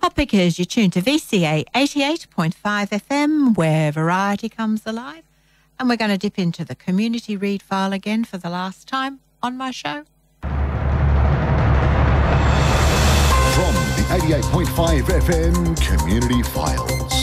Pickers, you're tuned to VCA 88.5 FM, where variety comes alive. And we're going to dip into the community read file again for the last time on my show. From the 88.5 FM Community Files.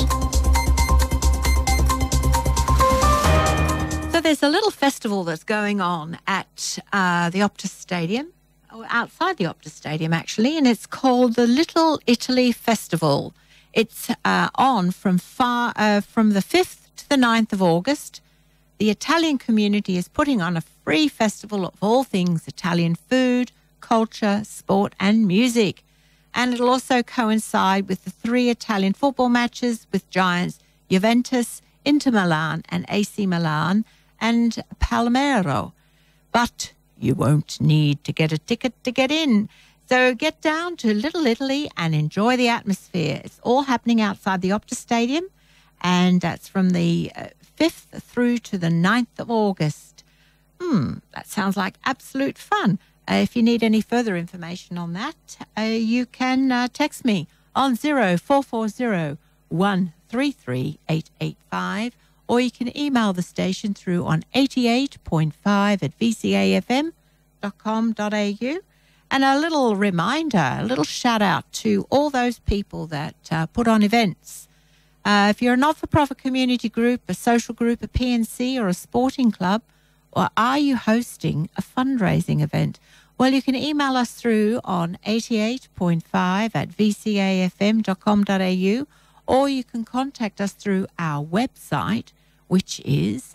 So there's a little festival that's going on at the Optus Stadium, or outside the Optus Stadium actually, and it's called the Little Italy Festival. It's on from the 5th to the 9th of August. The Italian community is putting on a free festival of all things Italian food, culture, sport and music. And it'll also coincide with the 3 Italian football matches with giants Juventus, Inter Milan and AC Milan and Palmero. But you won't need to get a ticket to get in. So get down to Little Italy and enjoy the atmosphere. It's all happening outside the Optus Stadium, and that's from the 5th through to the 9th of August. That sounds like absolute fun. If you need any further information on that, you can text me on 0440 133 885, or you can email the station through on 88.5 at vcafm.com.au. And a little reminder, a little shout out to all those people that put on events. If you're a not-for-profit community group, a social group, a PNC or a sporting club, or are you hosting a fundraising event? Well, you can email us through on 88.5 at vcafm.com.au, or you can contact us through our website, which is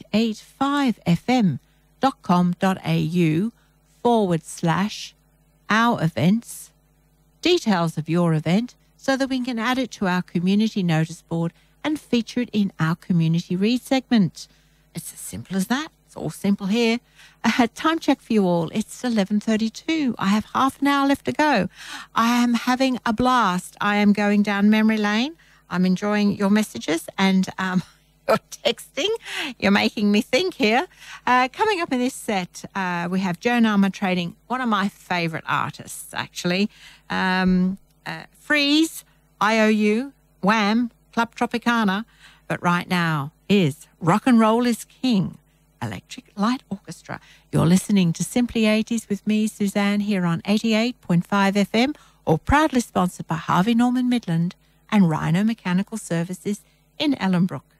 885fm.com.au/our events, details of your event, so that we can add it to our community notice board and feature it in our community read segment. It's as simple as that. It's all simple here. Time check for you all. It's 11:32. I have half an hour left to go. I am having a blast. I am going down memory lane. I'm enjoying your messages and your texting. You're making me think here. Coming up in this set, we have Joan Armatrading, one of my favourite artists, actually. Freeze, IOU, Wham, Club Tropicana. But right now is Rock and Roll is King, Electric Light Orchestra. You're listening to Simply 80s with me, Suzanne, here on 88.5 FM, or proudly sponsored by Harvey Norman Midland and Rhino Mechanical Services in Ellenbrook.